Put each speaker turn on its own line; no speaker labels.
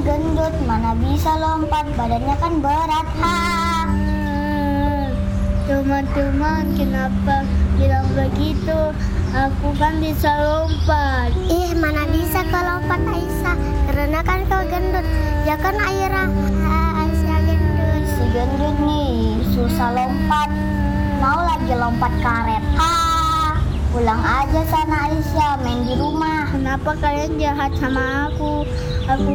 gendut, mana bisa lompat, badannya kan berat.
Teman-teman, kenapa bilang begitu? Aku kan bisa lompat.
Mana bisa kau lompat Aisyah, karena kan kau gendut. Ya kan Aira? Aisyah gendut.
Si gendut nih susah lompat, mau lagi lompat karet. Pulang aja sana Aisyah, main di rumah.
Kenapa kalian jahat sama aku? Aku